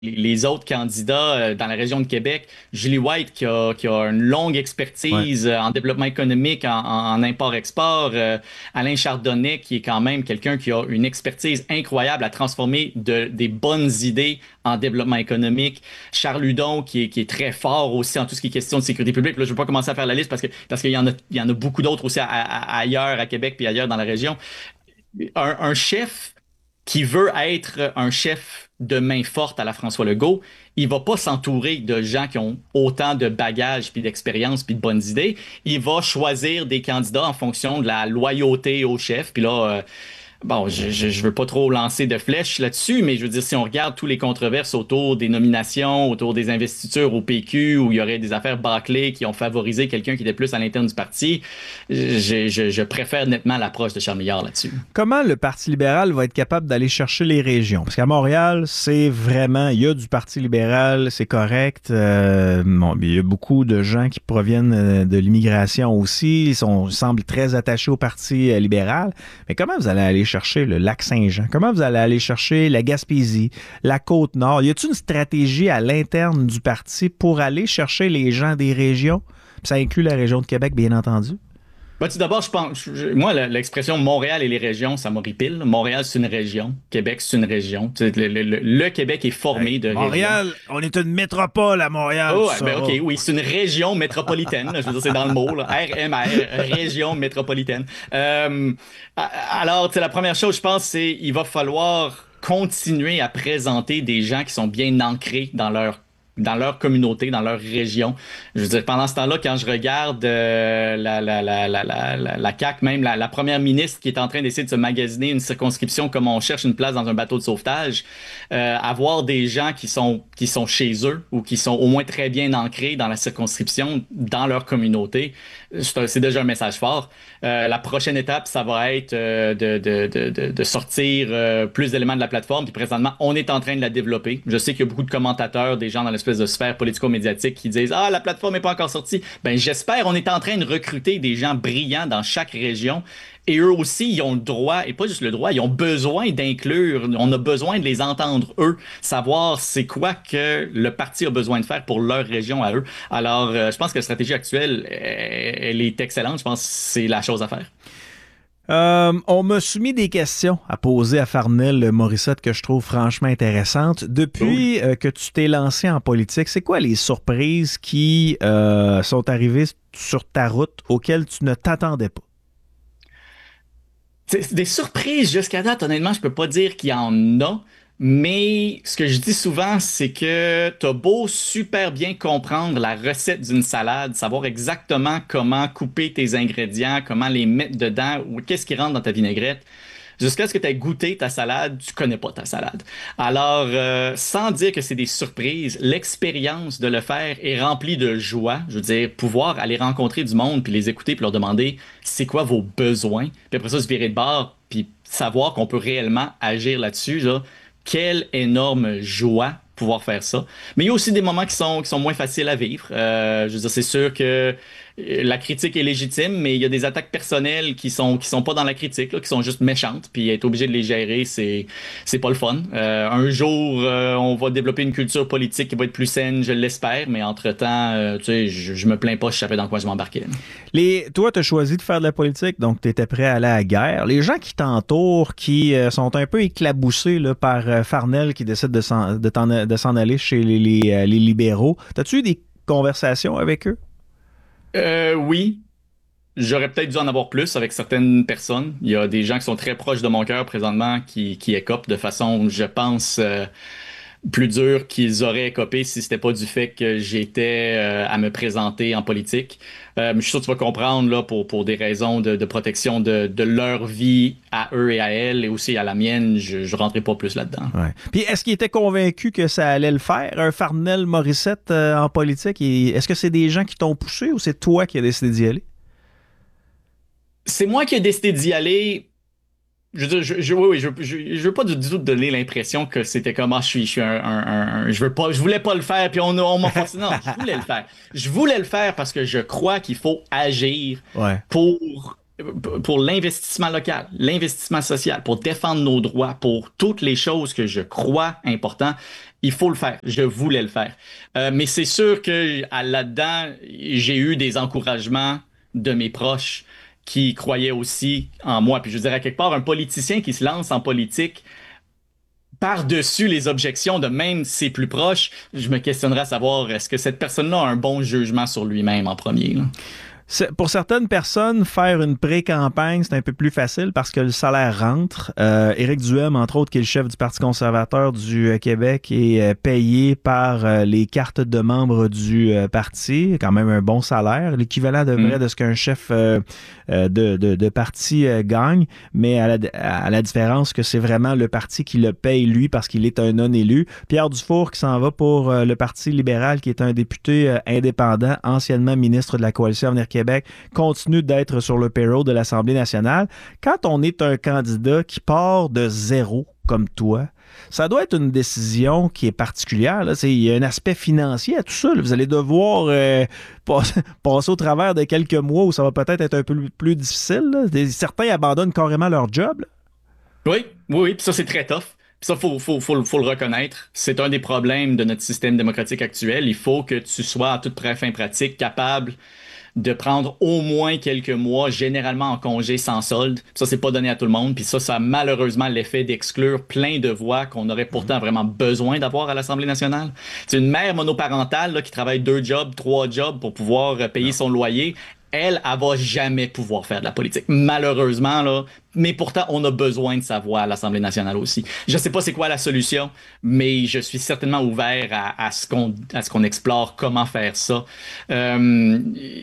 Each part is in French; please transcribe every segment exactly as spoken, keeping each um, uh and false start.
les autres candidats euh, dans la région de Québec. Julie White, qui a, qui a une longue Ouais. expertise euh, en développement économique, en, en- en import-export. Euh, Alain Chardonnay, qui est quand même quelqu'un qui a une expertise incroyable à transformer de- des bonnes idées en développement économique. Charles Hudon, qui est, qui est très fort aussi en tout ce qui est question de sécurité publique. Là, je ne veux pas commencer à faire la liste parce que, parce qu'il y en a, il y en a beaucoup d'autres aussi à- à- ailleurs, à Québec, puis ailleurs dans la région. Un, un chef qui veut être un chef de main forte à la François Legault, il va pas s'entourer de gens qui ont autant de bagages, puis d'expérience, puis de bonnes idées. Il va choisir des candidats en fonction de la loyauté au chef. Puis là, euh, bon, je, je, je veux pas trop lancer de flèches là-dessus, mais je veux dire, si on regarde tous les controverses autour des nominations, autour des investitures au P Q, où il y aurait des affaires bâclées qui ont favorisé quelqu'un qui était plus à l'interne du parti, je, je, je préfère nettement l'approche de Charles Milliard là-dessus. Comment le Parti libéral va être capable d'aller chercher les régions? Parce qu'à Montréal, c'est vraiment, il y a du Parti libéral, c'est correct. Euh, bon, il y a beaucoup de gens qui proviennent euh, de l'immigration aussi. Ils sont, ils semblent très attachés au Parti euh, libéral. Mais comment vous allez aller chercher le lac Saint-Jean? Comment vous allez aller chercher la Gaspésie, la Côte-Nord? Y a-t-il une stratégie à l'interne du parti pour aller chercher les gens des régions? Puis ça inclut la région de Québec, bien entendu. Ben, tout d'abord, je pense, je- moi, la- l'expression Montréal et les régions, ça m'horripile. Montréal, c'est une région. Québec, c'est une région. Tu sais, Le, le- le- le Québec est Hey, formé de régions. Montréal, on est une métropole à Montréal, tu Oh, ouais, ben, OK, sauras. oui, c'est une région métropolitaine, là. Je veux dire, c'est dans le mot, là. R M R, région métropolitaine. Euh, a- alors, tu sais, la première chose, je pense, c'est il va falloir continuer à présenter des gens qui sont bien ancrés dans leur dans leur communauté, dans leur région. Je veux dire, pendant ce temps-là, quand je regarde euh, la, la, la, la, la, la, la C A Q, même la, la première ministre qui est en train d'essayer de se magasiner une circonscription comme on cherche une place dans un bateau de sauvetage, euh, avoir des gens qui sont, qui sont chez eux ou qui sont au moins très bien ancrés dans la circonscription, dans leur communauté, c'est un- c'est déjà un message fort. Euh, la prochaine étape, ça va être euh, de, de, de, de, de sortir euh, plus d'éléments de la plateforme. Puis présentement, on est en train de la développer. Je sais qu'il y a beaucoup de commentateurs, des gens dans l'espèce de sphère politico-médiatique qui disent Ah, la plateforme n'est pas encore sortie. Ben, j'espère. On est en train de recruter des gens brillants dans chaque région. Et eux aussi, ils ont le droit, et pas juste le droit, ils ont besoin d'inclure, on a besoin de les entendre, eux, savoir c'est quoi que le parti a besoin de faire pour leur région à eux. Alors, euh, je pense que la stratégie actuelle, euh, elle est excellente. Je pense que c'est la chose à faire. Euh, on m'a soumis des questions à poser à Farnell Morissette que je trouve franchement intéressantes. Cool. Depuis euh, que tu t'es lancé en politique, c'est quoi les surprises qui euh, sont arrivées sur ta route auxquelles tu ne t'attendais pas? C'est- Des surprises jusqu'à date, honnêtement, je peux pas dire qu'il y en a, mais ce que je dis souvent, c'est que t'as beau super bien comprendre la recette d'une salade, savoir exactement comment couper tes ingrédients, comment les mettre dedans ou qu'est-ce qui rentre dans ta vinaigrette. Jusqu'à ce que tu aies goûté ta salade, tu connais pas ta salade. Alors, euh, sans dire que c'est des surprises, l'expérience de le faire est remplie de joie. Je veux dire, pouvoir aller rencontrer du monde, puis les écouter, puis leur demander c'est quoi vos besoins, puis après ça, se virer de bord, puis savoir qu'on peut réellement agir là-dessus, là. Quelle énorme joie pouvoir faire ça. Mais il y a aussi des moments qui sont, qui sont moins faciles à vivre. Euh, je veux dire, c'est sûr que euh, la critique est légitime, mais il y a des attaques personnelles qui sont qui sont pas dans la critique, là, qui sont juste méchantes, puis être obligé de les gérer, c'est c'est pas le fun. Euh, un jour, euh, on va développer une culture politique qui va être plus saine, je l'espère, mais entre-temps, euh, tu sais, je, je me plains pas, je savais dans quoi je m'embarquais. Les, toi, tu as choisi de faire de la politique, donc tu étais prêt à aller à la guerre. Les gens qui t'entourent, qui euh, sont un peu éclaboussés là, par euh, Farnell qui décide de s'en, de t'en- de s'en aller chez les, les, euh, les libéraux, as-tu eu des conversations avec eux? Euh, oui, j'aurais peut-être dû en avoir plus avec certaines personnes. Il y a des gens qui sont très proches de mon cœur présentement qui, qui écopent de façon, je pense, euh, plus dure qu'ils auraient écopé si c'était pas du fait que j'étais euh, à me présenter en politique. Euh, mais je suis sûr que tu vas comprendre là, pour, pour des raisons de, de protection de, de leur vie à eux et à elles et aussi à la mienne, je ne rentrerai pas plus là-dedans. Ouais. Puis est-ce qu'ils étaient convaincus que ça allait le faire, un Farnell Morissette euh, en politique? Et est-ce que c'est des gens qui t'ont poussé ou c'est toi qui as décidé d'y aller? C'est moi qui ai décidé d'y aller. Je veux dire, je, je, oui, oui, je, je, je veux pas du tout donner l'impression que c'était comment je suis, je suis un, un- un- un- je veux pas, je voulais pas le faire puis on, on m'a forcé. Non, je voulais le faire. Je voulais le faire parce que je crois qu'il faut agir Ouais. pour pour l'investissement local, l'investissement social, pour défendre nos droits, pour toutes les choses que je crois importantes. Il faut le faire. Je voulais le faire. Euh, mais c'est sûr que à- là-dedans, j'ai eu des encouragements de mes proches qui croyaient aussi en moi. Puis je dirais, à quelque part, un politicien qui se lance en politique par-dessus les objections de même ses plus proches, je me questionnerais à savoir, est-ce que cette personne-là a un bon jugement sur lui-même en premier, là? Pour certaines personnes, faire une pré-campagne, c'est un peu plus facile parce que le salaire rentre. Euh, Éric Duhem, entre autres, qui est le chef du Parti conservateur du euh, Québec, est euh, payé par euh, les cartes de membres du euh, parti. Quand même un bon salaire, l'équivalent de vrai Mm. de ce qu'un chef euh, euh, de, de, de parti euh, gagne, mais à la, à la différence que c'est vraiment le parti qui le paye lui parce qu'il est un non-élu. Pierre Dufour qui s'en va pour euh, le Parti libéral, qui est un député euh, indépendant, anciennement ministre de la Coalition Avenir Québec, continue d'être sur le payroll de l'Assemblée nationale. Quand on est un candidat qui part de zéro, comme toi, ça doit être une décision qui est particulière. Là. Il y a un aspect financier à tout ça. Là. Vous allez devoir euh, passer, passer au travers de quelques mois où ça va peut-être être un peu plus difficile. Là. Certains abandonnent carrément leur job. Là. Oui, oui, oui. Puis ça, c'est très tough. Puis ça, faut, faut, faut, faut le reconnaître. C'est un des problèmes de notre système démocratique actuel. Il faut que tu sois à toute fin pratique capable de prendre au moins quelques mois, généralement en congé sans solde. Ça, c'est pas donné à tout le monde. Puis ça, ça a malheureusement l'effet d'exclure plein de voix qu'on aurait pourtant vraiment besoin d'avoir à l'Assemblée nationale. C'est une mère monoparentale là, qui travaille deux jobs, trois jobs pour pouvoir euh, payer son loyer. Elle, elle va jamais pouvoir faire de la politique. Malheureusement, là. Mais pourtant, on a besoin de sa voix à l'Assemblée nationale aussi. Je sais pas c'est quoi la solution, mais je suis certainement ouvert à, à ce qu'on à ce qu'on explore comment faire ça. Euh,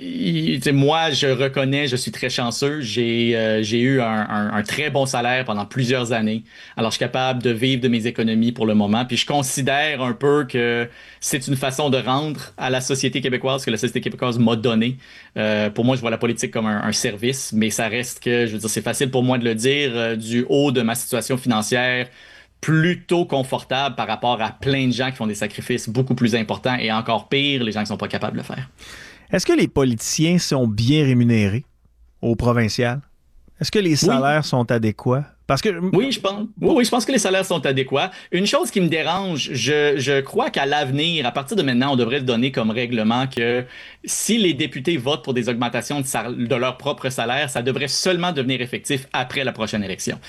il- moi, je reconnais, je suis très chanceux. J'ai euh, j'ai eu un, un, un très bon salaire pendant plusieurs années. Alors, je suis capable de vivre de mes économies pour le moment. Puis, je considère un peu que c'est une façon de rendre à la société québécoise que la société québécoise m'a donné. Euh, pour moi, je vois la politique comme un, un service, mais ça reste que, je veux dire, c'est facile pour moi de le dire euh, du haut de ma situation financière plutôt confortable par rapport à plein de gens qui font des sacrifices beaucoup plus importants et encore pire, les gens qui sont pas capables de le faire. Est-ce que les politiciens sont bien rémunérés au provincial? Est-ce que les salaires Oui. sont adéquats? Parce que... Oui, je pense. Oui, oui, je pense que les salaires sont adéquats. Une chose qui me dérange, je, je crois qu'à l'avenir, à partir de maintenant, on devrait se donner comme règlement que si les députés votent pour des augmentations de, sal- de leur propre salaire, ça devrait seulement devenir effectif après la prochaine élection.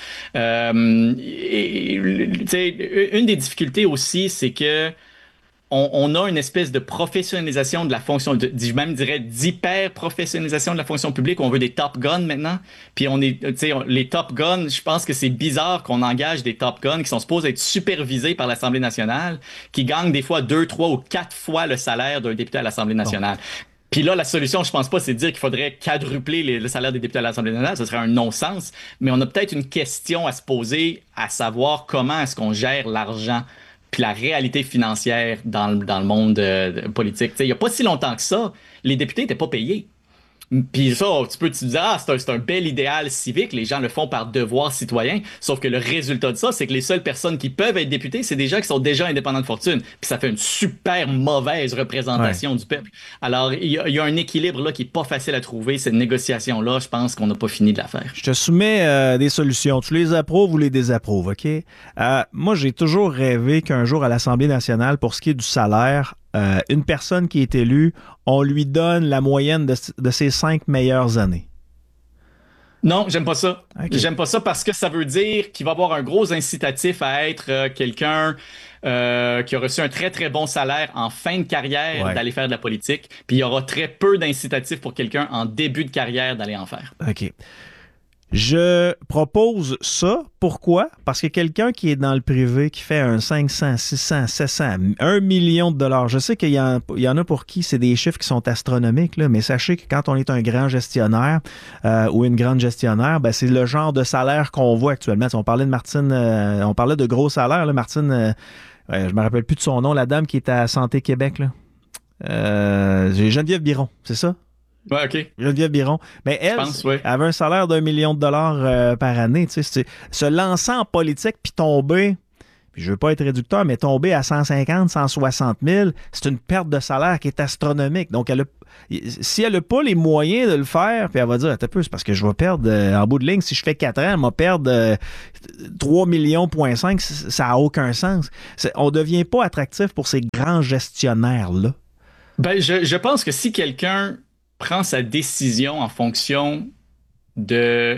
Euh, et, et, tu sais, une des difficultés aussi, c'est que on, on a une espèce de professionnalisation de la fonction, de, je même dirais d'hyper-professionnalisation de la fonction publique. On veut des top guns maintenant. Puis on est, tu sais, on- les top guns, je pense que c'est bizarre qu'on engage des top guns qui sont supposés être supervisés par l'Assemblée nationale, qui gagnent des fois deux, trois ou quatre fois le salaire d'un député à l'Assemblée Bon. nationale. Puis là, la solution, je pense pas, c'est de dire qu'il faudrait quadrupler les- le salaire des députés à l'Assemblée nationale. Ce serait un non-sens. Mais on a peut-être une question à se poser, à savoir comment est-ce qu'on gère l'argent puis la réalité financière dans le, dans le monde euh, politique. Tu sais, il n'y a pas si longtemps que ça, les députés n'étaient pas payés. Puis ça, tu peux te dire, ah, c'est un, c'est un bel idéal civique, les gens le font par devoir citoyen, sauf que le résultat de ça, c'est que les seules personnes qui peuvent être députés, c'est des gens qui sont déjà indépendants de fortune. Puis ça fait une super mauvaise représentation Ouais. du peuple. Alors, il y a, il y a un équilibre là qui est pas facile à trouver. Cette négociation-là, je pense qu'on n'a pas fini de la faire. Je te soumets euh, des solutions. Tu les approuves ou les désapprouves, OK? Euh, moi, j'ai toujours rêvé qu'un jour à l'Assemblée nationale, pour ce qui est du salaire, euh, une personne qui est élue, on lui donne la moyenne de, de ses cinq meilleures années. Non, j'aime pas ça. OK. J'aime pas ça parce que ça veut dire qu'il va avoir un gros incitatif à être euh, quelqu'un euh, qui a reçu un très très bon salaire en fin de carrière Ouais. d'aller faire de la politique, puis il y aura très peu d'incitatifs pour quelqu'un en début de carrière d'aller en faire. OK. Je propose ça. Pourquoi? Parce que quelqu'un qui est dans le privé, qui fait un cinq cents, six cents, sept cents, un million de dollars, je sais qu'il y en, il y en a pour qui c'est des chiffres qui sont astronomiques, là, mais sachez que quand on est un grand gestionnaire euh, ou une grande gestionnaire, ben, c'est le genre de salaire qu'on voit actuellement. On parlait de Martine, euh, on parlait de gros salaires. Là, Martine, euh, ouais, je me rappelle plus de son nom, la dame qui est à Santé Québec. Là. Euh, j'ai Geneviève Biron, c'est ça? Ouais, OK. Geneviève Biron. Mais elle, pense, ouais. avait un salaire d'un million de dollars euh, par année. Tu sais, c'est- se lancer en politique puis tomber, puis je veux pas être réducteur, mais tomber à cent cinquante, cent soixante mille, c'est une perte de salaire qui est astronomique. Donc, elle a, si elle n'a pas les moyens de le faire, puis elle va dire, attends un peu, c'est parce que je vais perdre, euh, en bout de ligne, si je fais quatre ans, elle va perdre euh, trois millions, point cinq, ça n'a aucun sens. C'est, on ne devient pas attractif pour ces grands gestionnaires-là. Ben, je, je pense que si quelqu'un prend sa décision en fonction de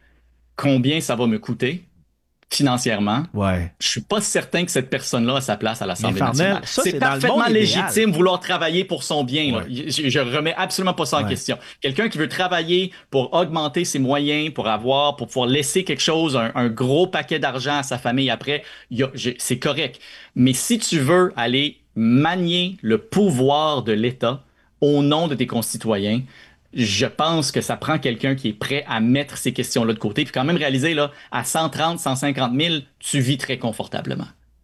combien ça va me coûter financièrement, ouais. je suis pas certain que cette personne-là a sa place à l'Assemblée Farnell, nationale. Ça, c'est, c'est parfaitement légitime vouloir travailler pour son bien. Ouais. Là. Je, je remets absolument pas ça en ouais. question. Quelqu'un qui veut travailler pour augmenter ses moyens, pour avoir, pour pouvoir laisser quelque chose, un, un gros paquet d'argent à sa famille après, y a, je, c'est correct. Mais si tu veux aller manier le pouvoir de l'État au nom de tes concitoyens, je pense que ça prend quelqu'un qui est prêt à mettre ces questions-là de côté, puis quand même réaliser, là, à cent trente, cent cinquante mille, tu vis très confortablement.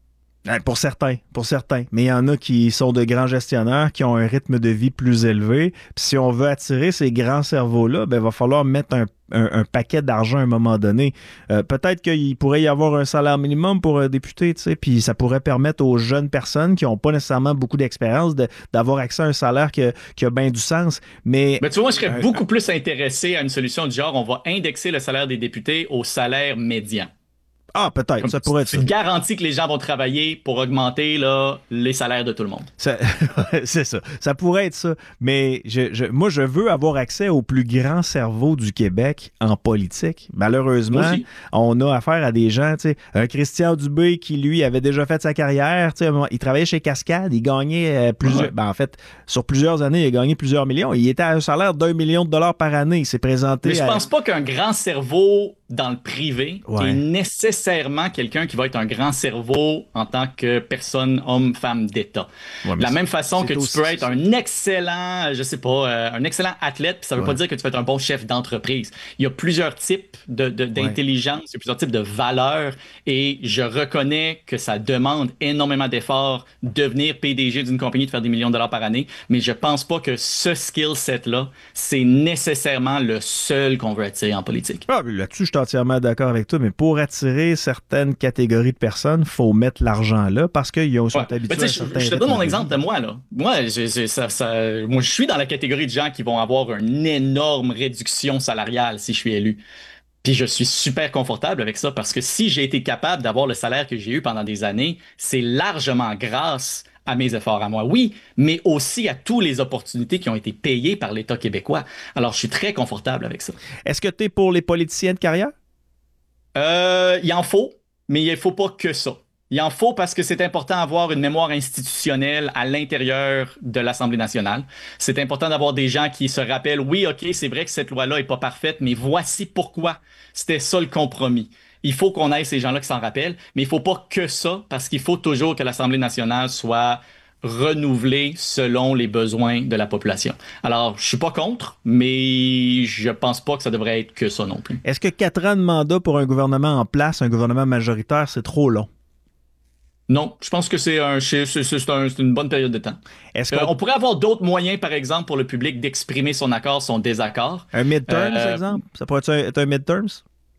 Pour certains, pour certains. Mais il y en a qui sont de grands gestionnaires, qui ont un rythme de vie plus élevé. Puis si on veut attirer ces grands cerveaux-là, ben, il va falloir mettre un, un, un paquet d'argent à un moment donné. Euh, peut-être qu'il pourrait y avoir un salaire minimum pour un député, tu sais, puis ça pourrait permettre aux jeunes personnes qui n'ont pas nécessairement beaucoup d'expérience de, d'avoir accès à un salaire qui a, qui a bien du sens. Mais, Mais tu vois, moi, je serais euh, beaucoup plus intéressé à une solution du genre, on va indexer le salaire des députés au salaire médian. Ah, peut-être, Comme ça pourrait être tu ça. Tu garantis que les gens vont travailler pour augmenter là, les salaires de tout le monde. Ça, c'est ça. Ça pourrait être ça. Mais je, je, moi, je veux avoir accès au plus grand cerveau du Québec en politique. Malheureusement, on a affaire à des gens, tu sais, un Christian Dubé qui, lui, avait déjà fait sa carrière. Tu sais, il travaillait chez Cascade, il gagnait euh, plusieurs... Ouais. Ben, en fait, sur plusieurs années, il a gagné plusieurs millions. Il était à un salaire d'un million de dollars par année. Il s'est présenté... Mais je à... pense pas qu'un grand cerveau dans le privé ouais. est nécessairement quelqu'un qui va être un grand cerveau en tant que personne, homme, femme d'État. Ouais, de la même façon que tu peux être un excellent, je sais pas, euh, un excellent athlète, puis ça veut ouais. pas dire que tu vas être un bon chef d'entreprise. Il y a plusieurs types de, de, d'intelligence, ouais. il y a plusieurs types de valeurs, et je reconnais que ça demande énormément d'efforts devenir P D G d'une compagnie, de faire des millions de dollars par année, mais je pense pas que ce skill set-là, c'est nécessairement le seul qu'on veut attirer en politique. Ah, là-dessus, je suis entièrement d'accord avec toi, mais pour attirer certaines catégories de personnes, il faut mettre l'argent là parce qu'ils ont sont ouais. habitués à un certain Je te donne mon exemple de moi. Là. Moi, j'ai, j'ai, ça, ça, moi, je suis dans la catégorie de gens qui vont avoir une énorme réduction salariale si je suis élu. Puis je suis super confortable avec ça parce que si j'ai été capable d'avoir le salaire que j'ai eu pendant des années, c'est largement grâce à mes efforts à moi, oui, mais aussi à toutes les opportunités qui ont été payées par l'État québécois. Alors, je suis très confortable avec ça. Est-ce que tu es pour les politiciens de carrière? Euh, il en faut, mais il ne faut pas que ça. Il en faut parce que c'est important d'avoir une mémoire institutionnelle à l'intérieur de l'Assemblée nationale. C'est important d'avoir des gens qui se rappellent, oui, OK, c'est vrai que cette loi-là n'est pas parfaite, mais voici pourquoi c'était ça le compromis. Il faut qu'on ait ces gens-là qui s'en rappellent, mais il ne faut pas que ça, parce qu'il faut toujours que l'Assemblée nationale soit renouvelée selon les besoins de la population. Alors, je suis pas contre, mais je pense pas que ça devrait être que ça non plus. Est-ce que quatre ans de mandat pour un gouvernement en place, un gouvernement majoritaire, c'est trop long? Non, je pense que c'est, un, c'est, c'est, c'est, un, c'est une bonne période de temps. Est-ce qu'on... Euh, on pourrait avoir d'autres moyens, par exemple, pour le public d'exprimer son accord, son désaccord. Un midterms, par euh, exemple? Ça pourrait être un, un midterms?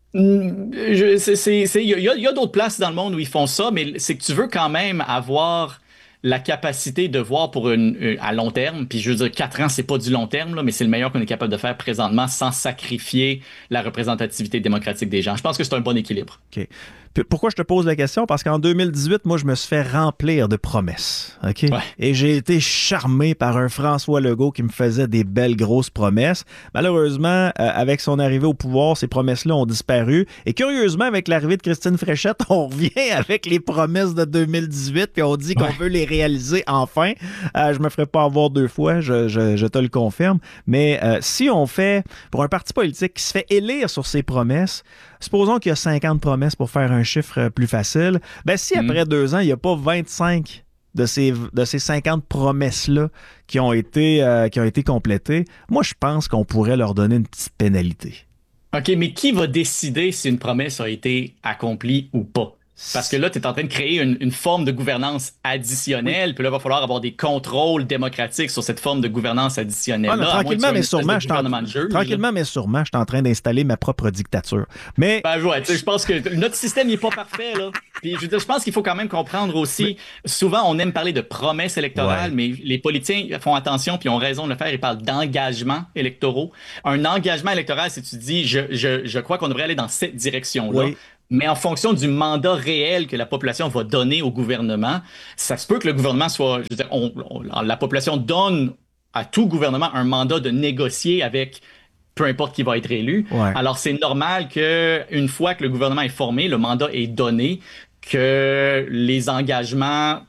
Il c'est, c'est, c'est, y, a, y a d'autres places dans le monde où ils font ça, mais c'est que tu veux quand même avoir la capacité de voir pour une, une à long terme, puis je veux dire, quatre ans, c'est pas du long terme, là, mais c'est le meilleur qu'on est capable de faire présentement sans sacrifier la représentativité démocratique des gens. Je pense que c'est un bon équilibre. OK. Pourquoi je te pose la question? Parce qu'en deux mille dix-huit, moi, je me suis fait remplir de promesses. OK? Ouais. Et j'ai été charmé par un François Legault qui me faisait des belles grosses promesses. Malheureusement, euh, avec son arrivée au pouvoir, ces promesses-là ont disparu. Et curieusement, avec l'arrivée de Christine Fréchette, on revient avec les promesses de deux mille dix-huit puis on dit qu'on ouais. veut les réaliser enfin. Euh, je me ferai pas avoir deux fois, je, je, je te le confirme. Mais euh, si on fait, pour un parti politique qui se fait élire sur ses promesses, supposons qu'il y a cinquante promesses pour faire un chiffre plus facile. Ben si mmh. après deux ans, il n'y a pas vingt-cinq de ces, de ces cinquante promesses-là qui ont été, euh, qui ont été complétées, moi, je pense qu'on pourrait leur donner une petite pénalité. OK, mais qui va décider si une promesse a été accomplie ou pas? Parce que là, tu es en train de créer une, une forme de gouvernance additionnelle, oui. Puis là, il va falloir avoir des contrôles démocratiques sur cette forme de gouvernance additionnelle-là. Ah, tranquillement, mais sûrement, je en... juge, tranquillement mais sûrement, je suis en train d'installer ma propre dictature. Mais... Ben ouais, je pense que notre système n'est pas parfait, là. Puis je veux dire, je pense qu'il faut quand même comprendre aussi, mais... souvent, on aime parler de promesses électorales, ouais. Mais les politiciens font attention, puis ont raison de le faire, ils parlent d'engagements électoraux. Un engagement électoral, c'est tu dis, je, je, je crois qu'on devrait aller dans cette direction-là. Oui. Mais en fonction du mandat réel que la population va donner au gouvernement, ça se peut que le gouvernement soit... Je veux dire, on, on, la population donne à tout gouvernement un mandat de négocier avec peu importe qui va être élu. Ouais. Alors, c'est normal qu'une fois que le gouvernement est formé, le mandat est donné, que les engagements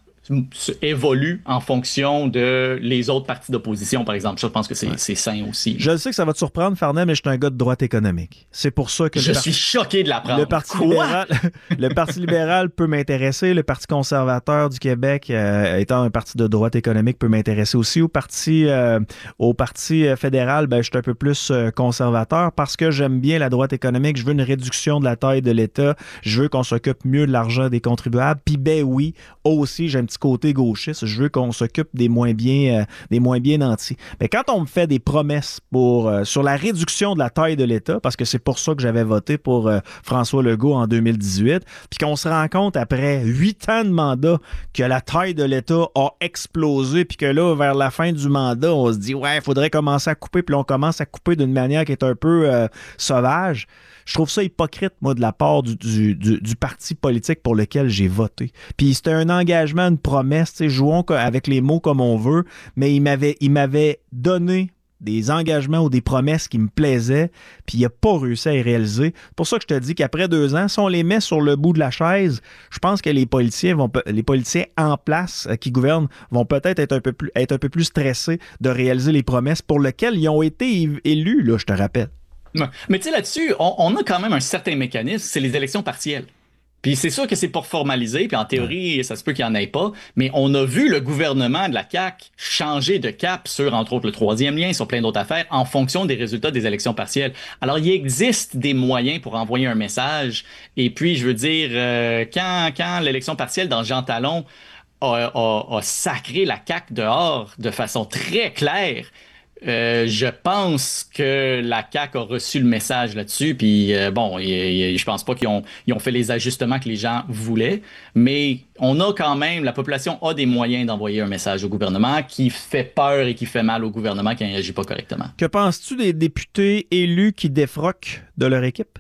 évolue en fonction de les autres partis d'opposition, par exemple. Ça, je pense que c'est, ouais. c'est sain aussi. Je sais que ça va te surprendre, Farnell, mais je suis un gars de droite économique. C'est pour ça que... Je par... suis choqué de l'apprendre. Le Parti libéral, le Parti libéral peut m'intéresser. Le Parti conservateur du Québec, euh, étant un parti de droite économique, peut m'intéresser aussi. Au Parti, euh, au parti fédéral, ben, je suis un peu plus euh, conservateur parce que j'aime bien la droite économique. Je veux une réduction de la taille de l'État. Je veux qu'on s'occupe mieux de l'argent des contribuables. Puis ben oui, aussi, j'ai un petit côté gauchiste, je veux qu'on s'occupe des moins bien, euh, des moins bien nantis. Mais quand on me fait des promesses pour, euh, sur la réduction de la taille de l'État, parce que c'est pour ça que j'avais voté pour euh, François Legault en deux mille dix-huit, puis qu'on se rend compte après huit ans de mandat que la taille de l'État a explosé, puis que là, vers la fin du mandat, on se dit « Ouais, il faudrait commencer à couper », puis là, on commence à couper d'une manière qui est un peu euh, sauvage. Je trouve ça hypocrite, moi, de la part du, du, du, du parti politique pour lequel j'ai voté. Puis c'était un engagement, une promesse, tu sais, jouons avec les mots comme on veut, mais il m'avait, il m'avait donné des engagements ou des promesses qui me plaisaient, puis il n'a pas réussi à les réaliser. C'est pour ça que je te dis qu'après deux ans, si on les met sur le bout de la chaise, je pense que les politiciens vont, les politiciens en place euh, qui gouvernent vont peut-être être un peu plus, être un peu plus stressés de réaliser les promesses pour lesquelles ils ont été élus, là, je te rappelle. Mais tu sais, là-dessus, on, on a quand même un certain mécanisme, c'est les élections partielles. Puis c'est sûr que c'est pour formaliser, puis en théorie, ça se peut qu'il n'y en ait pas, mais on a vu le gouvernement de la C A Q changer de cap sur, entre autres, le troisième lien, sur plein d'autres affaires, en fonction des résultats des élections partielles. Alors, il existe des moyens pour envoyer un message, et puis, je veux dire, euh, quand, quand l'élection partielle dans Jean Talon a, a, a sacré la C A Q dehors de façon très claire, Euh, je pense que la C A Q a reçu le message là-dessus, puis euh, bon, y, y, je pense pas qu'ils ont, ils ont fait les ajustements que les gens voulaient, mais on a quand même, la population a des moyens d'envoyer un message au gouvernement qui fait peur et qui fait mal au gouvernement qui n'agit pas correctement. Que penses-tu des députés élus qui défroquent de leur équipe?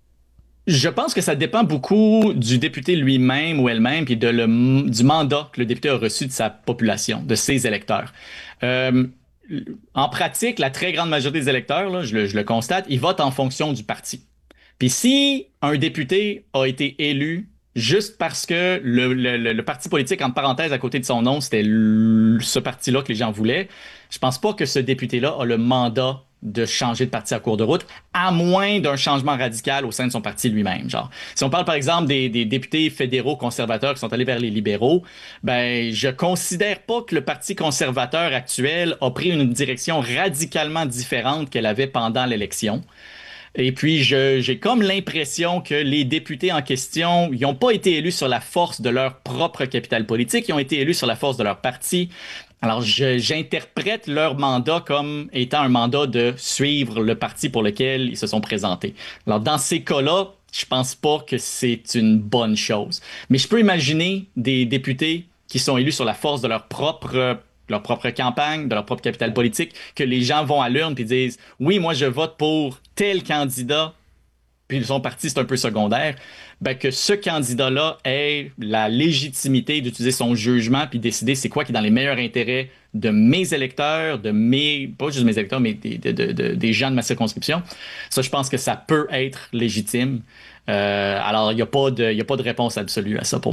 Je pense que ça dépend beaucoup du député lui-même ou elle-même, puis de le, du mandat que le député a reçu de sa population, de ses électeurs. Euh, En pratique, la très grande majorité des électeurs, là, je, le, je le constate, ils votent en fonction du parti. Puis si un député a été élu juste parce que le, le, le parti politique, entre parenthèses, à côté de son nom, c'était le, ce parti-là que les gens voulaient, je pense pas que ce député-là a le mandat de changer de parti à cours de route, à moins d'un changement radical au sein de son parti lui-même. Genre, si on parle par exemple des, des députés fédéraux conservateurs qui sont allés vers les libéraux, ben je considère pas que le parti conservateur actuel a pris une direction radicalement différente qu'elle avait pendant l'élection. Et puis, je, j'ai comme l'impression que les députés en question, ils n'ont pas été élus sur la force de leur propre capital politique, ils ont été élus sur la force de leur parti. Alors, je, j'interprète leur mandat comme étant un mandat de suivre le parti pour lequel ils se sont présentés. Alors, dans ces cas-là, je pense pas que c'est une bonne chose. Mais je peux imaginer des députés qui sont élus sur la force de leur propre leur propre campagne, de leur propre capital politique, que les gens vont à l'urne puis disent « Oui, moi, je vote pour tel candidat », puis son parti, c'est un peu secondaire, ben que ce candidat-là ait la légitimité d'utiliser son jugement puis décider c'est quoi qui est dans les meilleurs intérêts de mes électeurs, de mes, pas juste mes électeurs, mais des, de, de, de, des gens de ma circonscription. Ça, je pense que ça peut être légitime. Euh, alors, il n'y a pas de, il y a pas de réponse absolue à ça pour moi.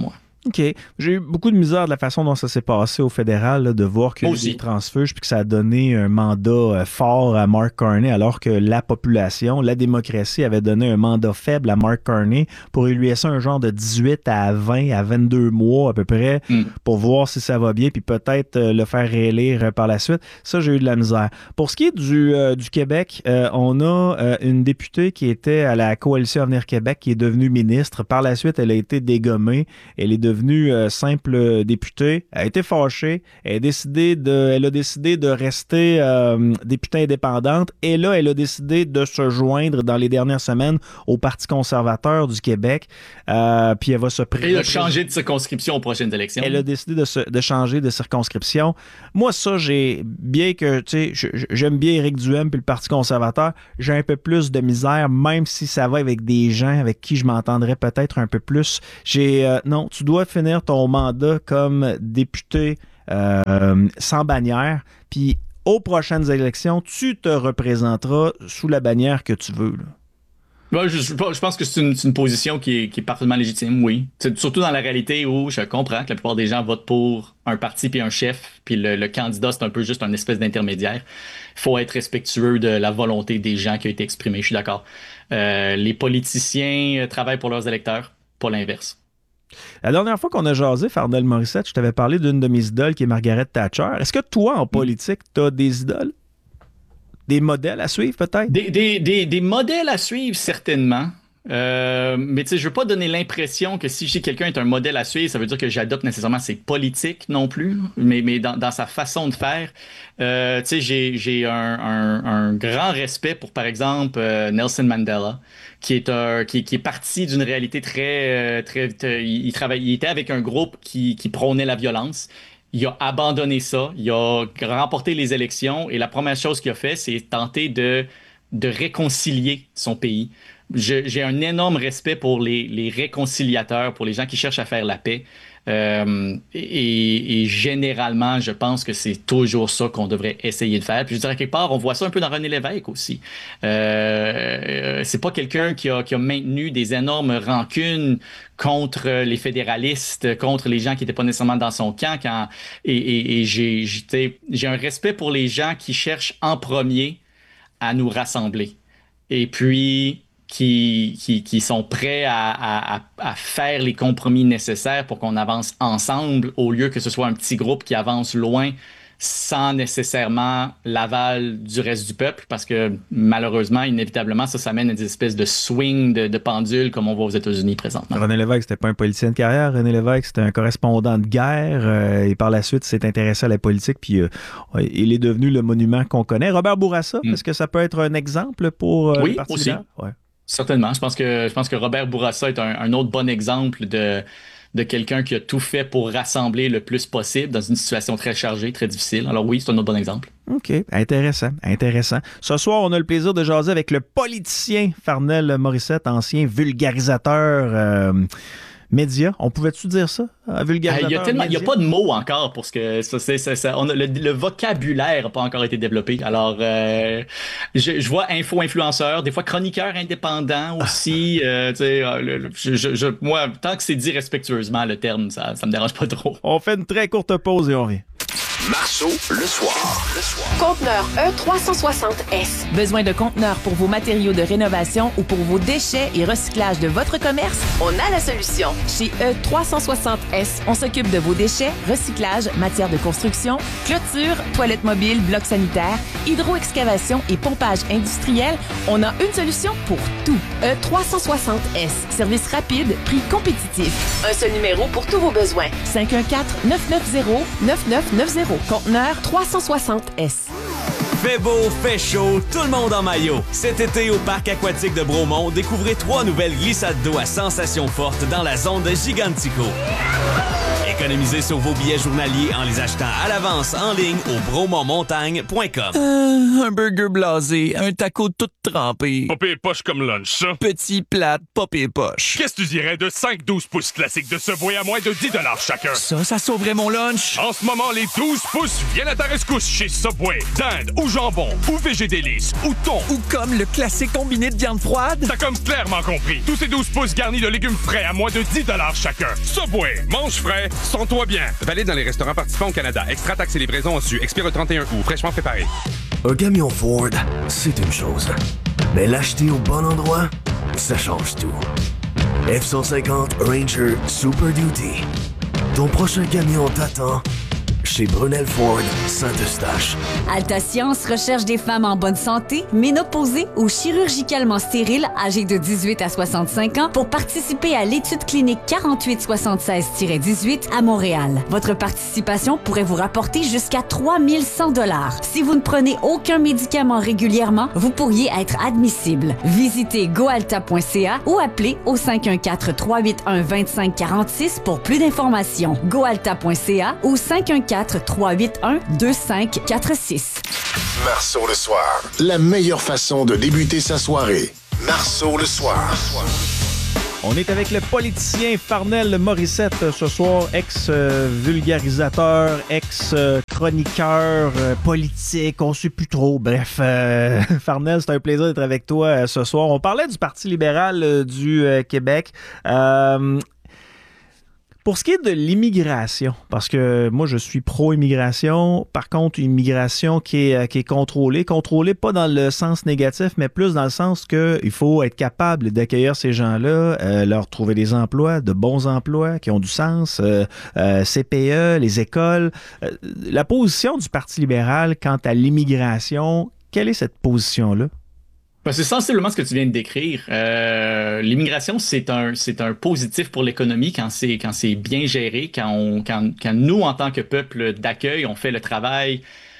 OK. J'ai eu beaucoup de misère de la façon dont ça s'est passé au fédéral, là, de voir qu'il y a eu des transfuges puis que ça a donné un mandat euh, fort à Mark Carney, alors que la population, la démocratie avait donné un mandat faible à Mark Carney pour lui laisser un genre de dix-huit à vingt à vingt-deux mois à peu près mm. pour voir si ça va bien puis peut-être euh, le faire réélire euh, par la suite. Ça, j'ai eu de la misère. Pour ce qui est du, euh, du Québec, euh, on a euh, une députée qui était à la Coalition Avenir Québec qui est devenue ministre. Par la suite, elle a été dégommée. Elle est devenue devenue euh, simple députée, elle a été fâchée, elle a décidé de, elle a décidé de rester euh, députée indépendante et là, elle a décidé de se joindre dans les dernières semaines au Parti conservateur du Québec. Euh, puis elle va se présenter. Elle a changé de circonscription aux prochaines élections. Elle a décidé de, se, de changer de circonscription. Moi, ça, j'ai bien que, tu sais, j'aime bien Éric Duhaime puis le Parti conservateur, j'ai un peu plus de misère, même si ça va avec des gens avec qui je m'entendrais peut-être un peu plus. J'ai, euh, non, tu dois finir ton mandat comme député euh, sans bannière, puis aux prochaines élections, tu te représenteras sous la bannière que tu veux, là. Ouais, je, je pense que c'est une, une position qui est, qui est parfaitement légitime, oui. C'est surtout dans la réalité où je comprends que la plupart des gens votent pour un parti puis un chef, puis le, le candidat, c'est un peu juste une espèce d'intermédiaire. Il faut être respectueux de la volonté des gens qui a été exprimée, je suis d'accord. Euh, les politiciens travaillent pour leurs électeurs, pas l'inverse. La dernière fois qu'on a jasé, Farnell Morissette, je t'avais parlé d'une de mes idoles qui est Margaret Thatcher. Est-ce que toi, en politique, tu as des idoles? Des modèles à suivre, peut-être? Des, des, des, des modèles à suivre, certainement. Euh, mais tu sais, je veux pas donner l'impression que si je dis que quelqu'un est un modèle à suivre, ça veut dire que j'adopte nécessairement ses politiques non plus, mais, mais dans, dans sa façon de faire. Euh, tu sais, j'ai, j'ai un, un, un grand respect pour, par exemple, euh, Nelson Mandela, qui est, un, qui, qui est parti d'une réalité très... très, très il, il, travaille, il était avec un groupe qui, qui prônait la violence. Il a abandonné ça, il a remporté les élections et la première chose qu'il a fait, c'est tenter de, de réconcilier son pays. Je, j'ai un énorme respect pour les, les réconciliateurs, pour les gens qui cherchent à faire la paix. Euh, et, et généralement, je pense que c'est toujours ça qu'on devrait essayer de faire. Puis je dirais quelque part, on voit ça un peu dans René Lévesque aussi. Euh, c'est pas quelqu'un qui a, qui a maintenu des énormes rancunes contre les fédéralistes, contre les gens qui n'étaient pas nécessairement dans son camp. Quand, et et, et j'ai, j'ai, j'ai un respect pour les gens qui cherchent en premier à nous rassembler. Et puis... Qui, qui, qui sont prêts à, à, à faire les compromis nécessaires pour qu'on avance ensemble au lieu que ce soit un petit groupe qui avance loin sans nécessairement l'aval du reste du peuple parce que malheureusement, inévitablement, ça, ça mène à des espèces de swing de, de pendule comme on voit aux États-Unis présentement. René Lévesque, c'était pas un politicien de carrière. René Lévesque, c'était un correspondant de guerre euh, et par la suite, s'est intéressé à la politique puis euh, il est devenu le monument qu'on connaît. Robert Bourassa, mm. est-ce que ça peut être un exemple pour euh, oui, le Parti aussi. Ouais. Certainement. Je pense que je pense que Robert Bourassa est un, un autre bon exemple de, de quelqu'un qui a tout fait pour rassembler le plus possible dans une situation très chargée, très difficile. Alors oui, c'est un autre bon exemple. OK. Intéressant. Intéressant. Ce soir, on a le plaisir de jaser avec le politicien Farnell Morissette, ancien vulgarisateur euh, média. On pouvait-tu dire ça? Vulgarisateur. Il euh, n'y a, a pas de mots encore pour ce que ça, c'est, ça, ça, on a, le, le vocabulaire n'a pas encore été développé. Alors, euh, je, je vois info-influenceur, des fois chroniqueur indépendant aussi. euh, tu sais, le, je, je, je, moi, tant que c'est dit respectueusement le terme, ça ne me dérange pas trop. On fait une très courte pause et on revient. Marceau, le soir. Le soir. Conteneur E trois cent soixante S. Besoin de conteneurs pour vos matériaux de rénovation ou pour vos déchets et recyclage de votre commerce? On a la solution. Chez E trois cent soixante S, on s'occupe de vos déchets, recyclage, matières de construction, clôture, toilettes mobiles, blocs sanitaires, hydro-excavation et pompage industriel. On a une solution pour tout. E trois cent soixante S. Service rapide, prix compétitif. Un seul numéro pour tous vos besoins. cinq un quatre, neuf neuf zéro, neuf neuf neuf zéro. Conteneur trois cent soixante S. Fait beau, fait chaud, tout le monde en maillot. Cet été au parc aquatique de Bromont, découvrez trois nouvelles glissades d'eau à sensations fortes dans la zone de Gigantico. Économisez sur vos billets journaliers en les achetant à l'avance en ligne au bromont montagne point com. Euh, un burger blasé, un taco tout trempé. Pas pire poche comme lunch, ça. Petit plate, pas pire poche. Qu'est-ce que tu dirais de cinq douze pouces classiques de Subway à moins de dix chacun? Ça, ça sauverait mon lunch. En ce moment, les douze pouces viennent à ta rescousse chez Subway. Dinde ou jambon ou végé délice ou thon. Ou comme le classique combiné de viande froide. T'as comme clairement compris. Tous ces douze pouces garnis de légumes frais à moins de dix chacun. Subway, mange frais, sens-toi bien. Valide dans les restaurants participants au Canada. Extra taxes et livraison en su. Expire le trente et un août. Fraîchement préparé. Un camion Ford, c'est une chose. Mais l'acheter au bon endroit, ça change tout. F cent cinquante Ranger Super Duty. Ton prochain camion t'attend chez Brunel Ford Saint-Eustache. Alta Science recherche des femmes en bonne santé, ménopausées ou chirurgicalement stériles âgées de dix-huit à soixante-cinq ans pour participer à l'étude clinique quarante-huit soixante-seize dix-huit à Montréal. Votre participation pourrait vous rapporter jusqu'à trois mille cent dollars. Si vous ne prenez aucun médicament régulièrement, vous pourriez être admissible. Visitez goalta point c a ou appelez au cinq un quatre, trois huit un, deux cinq quatre six pour plus d'informations. goalta point c a ou cinq un quatre, trois huit un, deux cinq quatre six. Marceau le soir, la meilleure façon de débuter sa soirée. Marceau le soir. On est avec le politicien Farnell Morissette ce soir, ex-vulgarisateur, ex-chroniqueur politique, on ne sait plus trop. Bref, euh, Farnell, c'est un plaisir d'être avec toi euh, ce soir. On parlait du Parti libéral euh, du euh, Québec. Euh, Pour ce qui est de l'immigration, parce que moi, je suis pro-immigration, par contre, une immigration qui est, qui est contrôlée, contrôlée pas dans le sens négatif, mais plus dans le sens qu'il faut être capable d'accueillir ces gens-là, euh, leur trouver des emplois, de bons emplois qui ont du sens, euh, euh, C P E, les écoles. Euh, la position du Parti libéral quant à l'immigration, quelle est cette position-là? Ben, c'est sensiblement ce que tu viens de décrire. Euh, l'immigration, c'est un, c'est un positif pour l'économie quand c'est, quand c'est bien géré, quand, on, quand, quand nous, en tant que peuple d'accueil, on fait le travail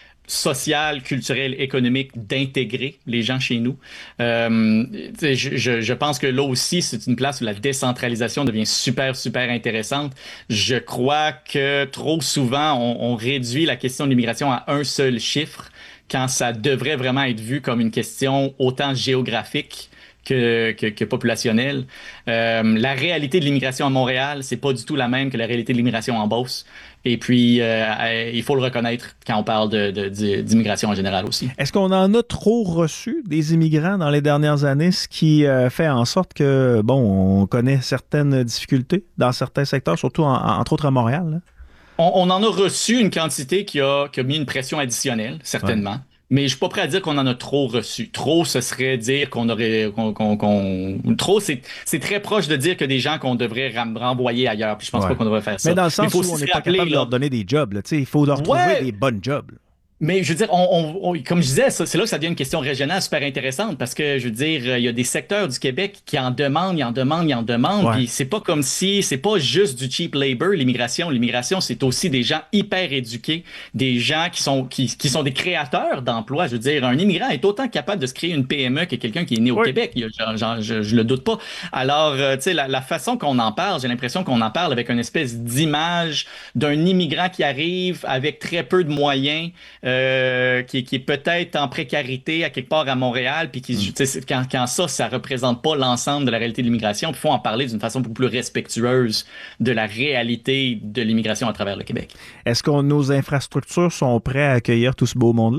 social, culturel, économique d'intégrer les gens chez nous. Euh, je, je, je pense que là aussi, c'est une place où la décentralisation devient super, super intéressante. Je crois que trop souvent, on, on réduit la question de l'immigration à un seul chiffre, quand ça devrait vraiment être vu comme une question autant géographique que, que, que populationnelle. Euh, la réalité de l'immigration à Montréal, c'est pas du tout la même que la réalité de l'immigration en Beauce. Et puis, euh, il faut le reconnaître quand on parle de, de, de, d'immigration en général aussi. Est-ce qu'on en a trop reçu des immigrants dans les dernières années, ce qui euh, fait en sorte que, bon, on connaît certaines difficultés dans certains secteurs, surtout en, entre autres à Montréal, là? On, on en a reçu une quantité qui a, qui a mis une pression additionnelle, certainement. Ouais. Mais je suis pas prêt à dire qu'on en a trop reçu. Trop, ce serait dire qu'on aurait... Qu'on, qu'on, qu'on... Trop, c'est, c'est très proche de dire que des gens qu'on devrait ram- renvoyer ailleurs. Puis je pense ouais. pas qu'on devrait faire ça. Mais dans le sens où on n'est pas capable de leur donner des jobs. Là. Il faut leur trouver ouais. des bonnes jobs. Là. Mais je veux dire, on, on, on, comme je disais, ça, c'est là que ça devient une question régionale super intéressante parce que, je veux dire, il y a des secteurs du Québec qui en demandent, ils en demandent, ils en demandent. Ouais. Puis c'est pas comme si, c'est pas juste du cheap labor, l'immigration. L'immigration, c'est aussi des gens hyper éduqués, des gens qui sont, qui, qui sont des créateurs d'emplois. Je veux dire, un immigrant est autant capable de se créer une P M E que quelqu'un qui est né au oui. Québec. Il y a, genre, genre, je, je le doute pas. Alors, euh, tu sais, la, la façon qu'on en parle, j'ai l'impression qu'on en parle avec une espèce d'image d'un immigrant qui arrive avec très peu de moyens, euh, qui, qui est peut-être en précarité à quelque part à Montréal, puis qui, mm. quand, quand ça, ça représente pas l'ensemble de la réalité de l'immigration, il faut en parler d'une façon beaucoup plus respectueuse de la réalité de l'immigration à travers le Québec. Est-ce que nos infrastructures sont prêtes à accueillir tout ce beau monde-là?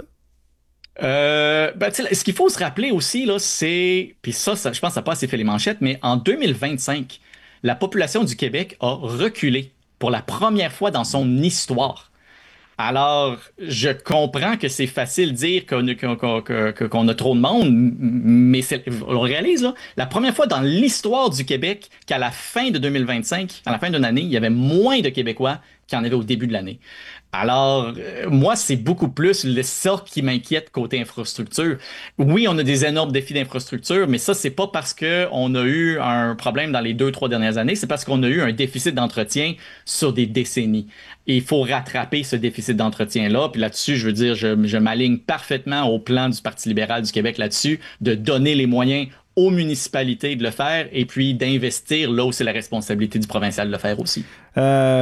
Euh, ben, ce qu'il faut se rappeler aussi, là, c'est, puis ça, ça, je pense que ça n'a pas assez fait les manchettes, mais en deux mille vingt-cinq, la population du Québec a reculé pour la première fois dans son histoire. Alors, je comprends que c'est facile de dire qu'on, qu'on, qu'on, qu'on a trop de monde, mais c'est, on réalise, là, la première fois dans l'histoire du Québec qu'à la fin de deux mille vingt-cinq, à la fin d'une année, il y avait moins de Québécois qu'il y en avait au début de l'année. Alors, euh, moi, c'est beaucoup plus le ça qui m'inquiète côté infrastructure. Oui, on a des énormes défis d'infrastructure, mais ça, c'est pas parce qu'on a eu un problème dans les deux, trois dernières années, c'est parce qu'on a eu un déficit d'entretien sur des décennies. Et il faut rattraper ce déficit d'entretien-là. Puis là-dessus, je veux dire, je, je m'aligne parfaitement au plan du Parti libéral du Québec là-dessus, de donner les moyens aux municipalités de le faire et puis d'investir là où c'est la responsabilité du provincial de le faire aussi. Euh...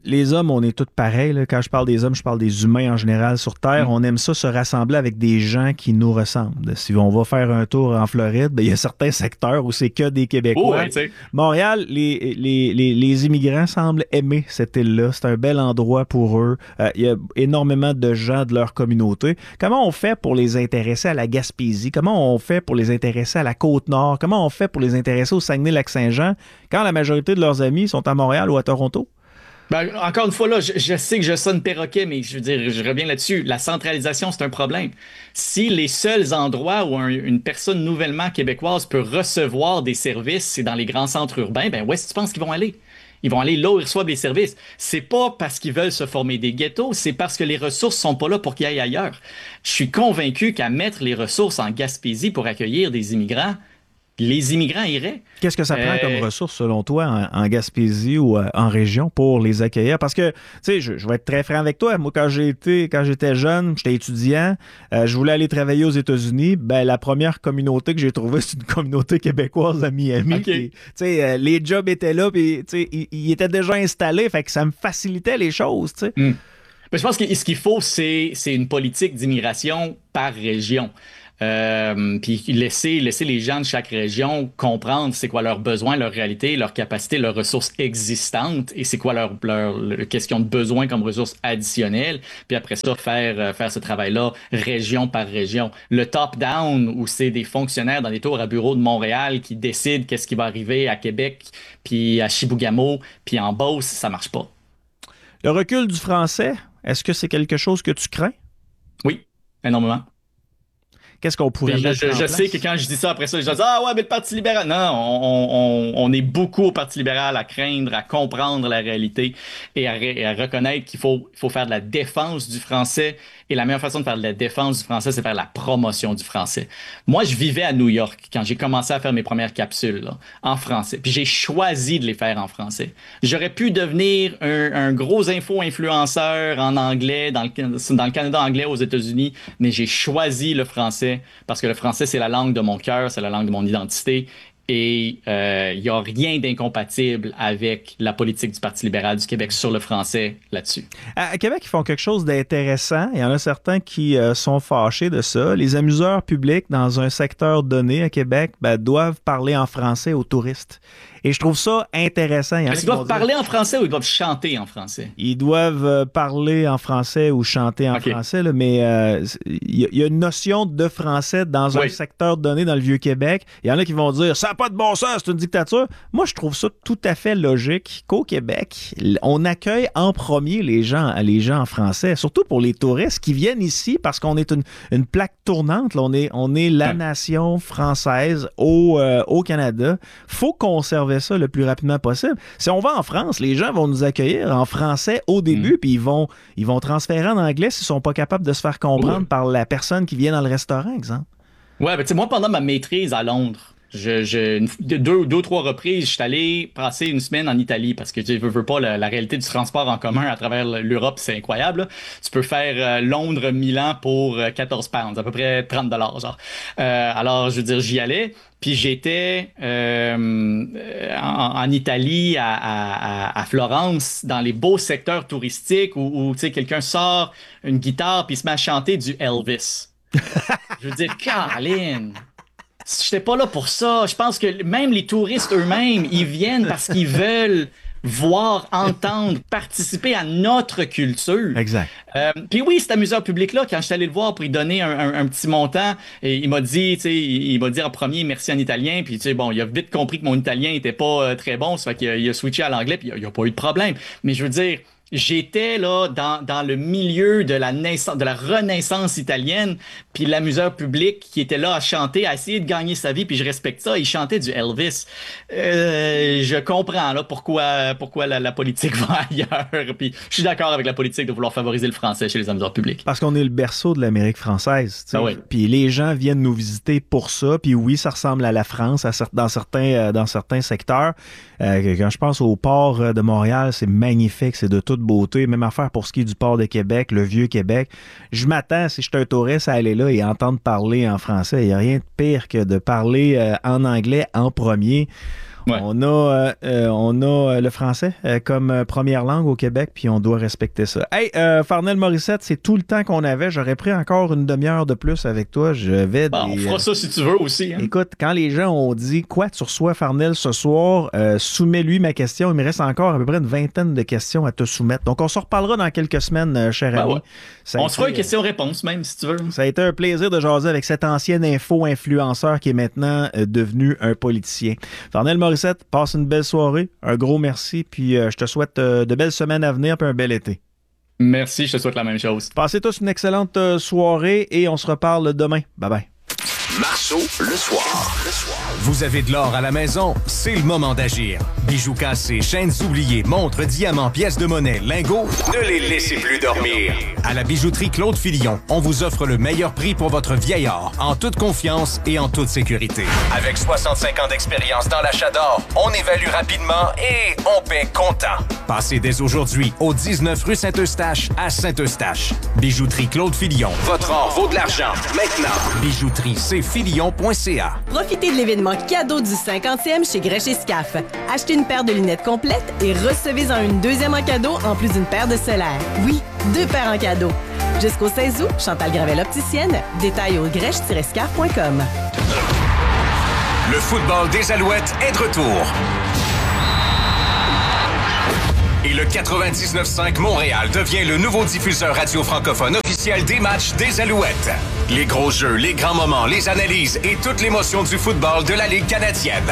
les hommes, on est tous pareils. Là. Quand je parle des hommes, je parle des humains en général sur Terre. Mm. On aime ça se rassembler avec des gens qui nous ressemblent. Si on va faire un tour en Floride, ben, il y a certains secteurs où c'est que des Québécois. Oh, ouais, Montréal, les, les, les, les immigrants semblent aimer cette île-là. C'est un bel endroit pour eux. Euh, il y a énormément de gens de leur communauté. Comment on fait pour les intéresser à la Gaspésie? Comment on fait pour les intéresser à la Côte-Nord? Comment on fait pour les intéresser au Saguenay-Lac-Saint-Jean quand la majorité de leurs amis sont à Montréal ou à Toronto? Ben, encore une fois, là, je, je sais que je sonne perroquet, mais je veux dire, je reviens là-dessus. La centralisation, c'est un problème. Si les seuls endroits où un, une personne nouvellement québécoise peut recevoir des services, c'est dans les grands centres urbains, ben où est-ce que tu penses qu'ils vont aller? Ils vont aller là où ils reçoivent les services. C'est pas parce qu'ils veulent se former des ghettos, c'est parce que les ressources sont pas là pour qu'ils aillent ailleurs. Je suis convaincu qu'à mettre les ressources en Gaspésie pour accueillir des immigrants, les immigrants iraient. Qu'est-ce que ça prend euh... comme ressources, selon toi, en, en Gaspésie ou euh, en région pour les accueillir? Parce que, tu sais, je, je vais être très franc avec toi. Moi, quand j'ai été, quand j'étais jeune, j'étais étudiant, euh, je voulais aller travailler aux États-Unis. Ben, la première communauté que j'ai trouvée, c'est une communauté québécoise à Miami. Okay. Tu sais, euh, les jobs étaient là, puis, tu sais, ils, ils étaient déjà installés, fait que ça me facilitait les choses, tu sais. Mm. Mais je pense que ce qu'il faut, c'est, c'est une politique d'immigration par région. Euh, puis laisser, laisser les gens de chaque région comprendre c'est quoi leurs besoins, leurs réalités, leurs capacités, leurs ressources existantes et c'est quoi leur, leur, leur question de besoin comme ressources additionnelles. Puis après ça, faire, faire ce travail-là région par région. Le top-down, où c'est des fonctionnaires dans des tours à bureaux de Montréal qui décident qu'est-ce qui va arriver à Québec, puis à Chibougamau, puis en Beauce, ça marche pas. Le recul du français, est-ce que c'est quelque chose que tu crains? Oui, énormément. Qu'est-ce qu'on pourrait je, mettre je, en je place? sais que quand je dis ça, après ça, je dis « Ah ouais, mais le Parti libéral... » Non, on, on, on est beaucoup au Parti libéral à craindre, à comprendre la réalité et à, et à reconnaître qu'il faut, il faut faire de la défense du français. Et la meilleure façon de faire de la défense du français, c'est faire la promotion du français. Moi, je vivais à New York quand j'ai commencé à faire mes premières capsules là, en français. Puis j'ai choisi de les faire en français. J'aurais pu devenir un, un gros info-influenceur en anglais, dans le, dans le Canada anglais aux États-Unis, mais j'ai choisi le français parce que le français, c'est la langue de mon cœur, c'est la langue de mon identité. Et il euh, n'y a rien d'incompatible avec la politique du Parti libéral du Québec sur le français là-dessus. À Québec, ils font quelque chose d'intéressant. Il y en a certains qui euh, sont fâchés de ça. Les amuseurs publics dans un secteur donné à Québec ben, doivent parler en français aux touristes. Et je trouve ça intéressant. Il y en a Est-ce qu'ils doivent parler en français ou ils doivent chanter en français? Ils doivent euh, parler en français ou chanter en okay. français, là, mais euh, il y, y a une notion de français dans oui. un secteur donné dans le Vieux-Québec. Il y en a qui vont dire « ça n'a pas de bon sens, c'est une dictature ». Moi, je trouve ça tout à fait logique qu'au Québec, on accueille en premier les gens, les gens en français, surtout pour les touristes qui viennent ici parce qu'on est une, une plaque tournante. Là, on, est, on est la nation française au, euh, au Canada. Il faut conserver ça le plus rapidement possible. Si on va en France, les gens vont nous accueillir en français au début, mmh. puis ils vont, ils vont transférer en anglais s'ils sont pas capables de se faire comprendre oui. par la personne qui vient dans le restaurant, exemple. Ouais, ben tu sais, moi, pendant ma maîtrise à Londres, Je, je, une, deux, deux ou trois reprises, je suis allé passer une semaine en Italie parce que tu veux, veux pas la, la réalité du transport en commun à travers l'Europe, c'est incroyable. Là. Tu peux faire euh, Londres-Milan pour euh, quatorze pounds, à peu près trente dollars. Genre. Euh, alors, je veux dire, j'y allais. Puis j'étais euh, en, en Italie, à, à, à Florence, dans les beaux secteurs touristiques où, où tu sais, quelqu'un sort une guitare puis il se met à chanter du Elvis. Je veux dire, Caroline! J'étais pas là pour ça. Je pense que même les touristes eux-mêmes, ils viennent parce qu'ils veulent voir, entendre, participer à notre culture. Exact. Euh, puis oui, cet amuseur public-là, quand je suis allé le voir pour lui donner un, un, un petit montant, et il m'a dit, tu sais, il, il m'a dit en premier merci en italien, puis tu sais, bon, il a vite compris que mon italien était pas euh, très bon, ça fait qu'il a, il a switché à l'anglais, puis il n'y a, a pas eu de problème. Mais je veux dire, j'étais là dans, dans le milieu de la naissance, de la renaissance italienne, puis l'amuseur public qui était là à chanter, à essayer de gagner sa vie, puis je respecte ça, il chantait du Elvis. Euh, je comprends là pourquoi pourquoi la, la politique va ailleurs, puis je suis d'accord avec la politique de vouloir favoriser le français chez les amuseurs publics. Parce qu'on est le berceau de l'Amérique française, tu sais. Ah oui. Puis les gens viennent nous visiter pour ça, puis oui, ça ressemble à la France à, dans certains dans certains secteurs. Euh, quand je pense au port de Montréal, c'est magnifique, c'est de toute beauté. Même affaire pour ce qui est du port de Québec, le Vieux-Québec. Je m'attends, si je suis un touriste, à aller là et entendre parler en français. Il n'y a rien de pire que de parler euh, en anglais en premier. Ouais. On a, euh, euh, on a le français euh, comme euh, première langue au Québec, puis on doit respecter ça. Hey, euh, Farnell Morissette, c'est tout le temps qu'on avait. J'aurais pris encore une demi-heure de plus avec toi. Je vais Bon, des, on fera ça si tu veux aussi. Hein? Écoute, quand les gens ont dit « Quoi, tu reçois Farnell ce soir? Euh, soumets-lui ma question. » Il me reste encore à peu près une vingtaine de questions à te soumettre. Donc, on se reparlera dans quelques semaines, euh, cher Ben ami. ouais. Ça a On été, se fera une question-réponse même, si tu veux. Ça a été un plaisir de jaser avec cet ancien info-influenceur qui est maintenant euh, devenu un politicien. Farnell Morissette, passe une belle soirée. Un gros merci. Puis, euh, je te souhaite euh, de belles semaines à venir puis un bel été. Merci, je te souhaite la même chose. Passez tous une excellente euh, soirée et on se reparle demain. Bye-bye. Marceau, le soir. Le soir. Vous avez de l'or à la maison? C'est le moment d'agir. Bijoux cassés, chaînes oubliées, montres, diamants, pièces de monnaie, lingots, ne les laissez plus dormir. À la bijouterie Claude Filion, on vous offre le meilleur prix pour votre vieil or, en toute confiance et en toute sécurité. Avec soixante-cinq ans d'expérience dans l'achat d'or, on évalue rapidement et on paie comptant. Passez dès aujourd'hui au dix-neuf rue Saint-Eustache à Saint-Eustache. Bijouterie Claude Filion. Votre or vaut de l'argent. Maintenant, bijouterie c filion point c a. Profitez de l'événement cadeau du cinquantième chez Grèche et Scaf. Achetez une paire de lunettes complètes et recevez-en une deuxième en cadeau en plus d'une paire de solaires. Oui, deux paires en cadeau. Jusqu'au seize août, Chantal Gravel opticienne. Détails au grèche tiret scaf point com. Le football des Alouettes est de retour. Et le quatre-vingt-dix-neuf cinq Montréal devient le nouveau diffuseur radio francophone officiel des matchs des Alouettes. Les gros jeux, les grands moments, les analyses et toute l'émotion du football de la Ligue canadienne.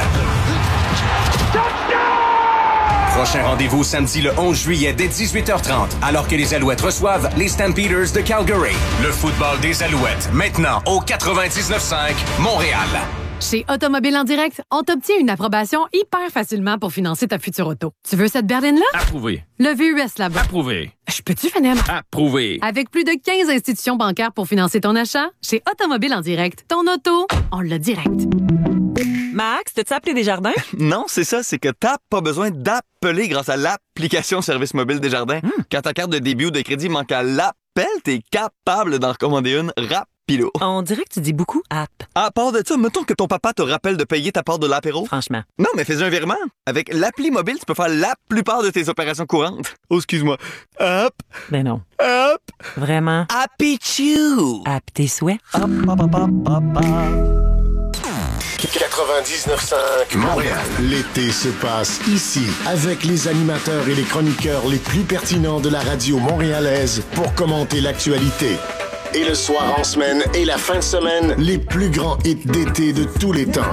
Prochain rendez-vous samedi le onze juillet dès dix-huit heures trente, alors que les Alouettes reçoivent les Stampeders de Calgary. Le football des Alouettes, maintenant au quatre-vingt-dix-neuf cinq Montréal. Chez Automobile en direct, on t'obtient une approbation hyper facilement pour financer ta future auto. Tu veux cette berline-là? Approuvé. Le V U S là-bas. Approuvé. Je peux-tu finir? Approuvé. Avec plus de quinze institutions bancaires pour financer ton achat, chez Automobile en direct, ton auto, on l'a direct. Max, t'as-tu appelé Desjardins? Non, c'est ça, c'est que t'as pas besoin d'appeler grâce à l'application Service mobile Desjardins. Mmh. Quand ta carte de débit ou de crédit manque à l'appel, t'es capable d'en recommander une rapide. On dirait que tu dis beaucoup « app ». À part de ça, mettons que ton papa te rappelle de payer ta part de l'apéro. Franchement. Non, mais fais un virement. Avec l'appli mobile, tu peux faire la plupart de tes opérations courantes. Oh, excuse-moi. Hop. Ben non. Hop. Vraiment. Happy Chew. App tes souhaits. Hop, hop, hop, hop, hop. quatre-vingt-dix-neuf cinq Montréal. L'été se passe ici avec les animateurs et les chroniqueurs les plus pertinents de la radio montréalaise pour commenter l'actualité. Et le soir en semaine et la fin de semaine, les plus grands hits d'été de tous les temps.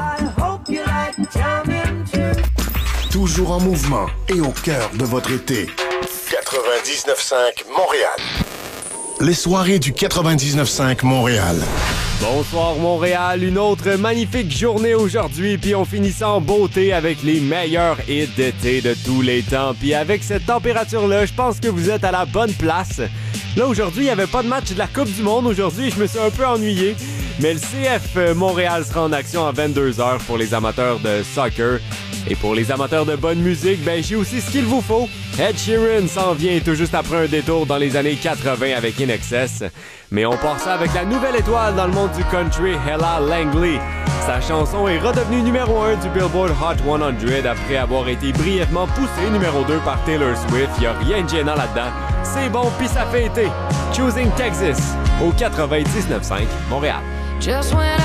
Toujours en mouvement et au cœur de votre été. quatre-vingt-dix-neuf cinq Montréal. Les soirées du quatre-vingt-dix-neuf cinq Montréal. Bonsoir Montréal, une autre magnifique journée aujourd'hui, puis on finit ça en beauté avec les meilleurs hits d'été de tous les temps. Puis avec cette température-là, je pense que vous êtes à la bonne place. Là aujourd'hui, il n'y avait pas de match de la Coupe du Monde aujourd'hui, je me suis un peu ennuyé. Mais le C F Montréal sera en action à vingt-deux heures pour les amateurs de soccer. Et pour les amateurs de bonne musique, ben j'ai aussi ce qu'il vous faut. Ed Sheeran s'en vient tout juste après un détour dans les années quatre-vingt avec In Excess. Mais on part ça avec la nouvelle étoile dans le monde du country, Ella Langley. Sa chanson est redevenue numéro un du Billboard Hot cent après avoir été brièvement poussée numéro deux par Taylor Swift. Y a rien de gênant là-dedans. C'est bon pis ça fait été. Choosing Texas au quatre-vingt-dix-neuf cinq Montréal. Just when I